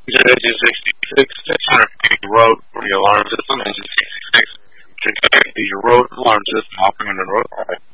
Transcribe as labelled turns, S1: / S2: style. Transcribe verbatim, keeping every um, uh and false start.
S1: Engine sixty-six, six hundred feet road for the alarm system. Engine sixty-six, should the road alarm system hopping on the road.